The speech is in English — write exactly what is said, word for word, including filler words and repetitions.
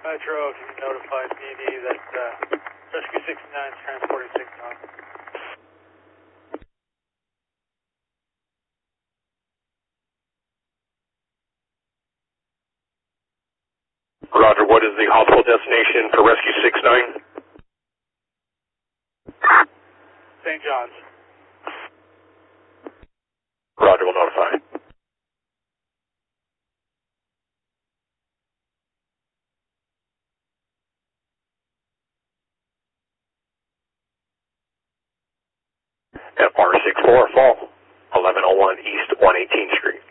Metro, if you can notify P D that uh, Rescue sixty-nine is transporting six nine. Roger, what is the hospital destination for Rescue six nine? Saint John's. Roger, we'll notify. F R six four, fall, eleven oh one East one eighteenth Street.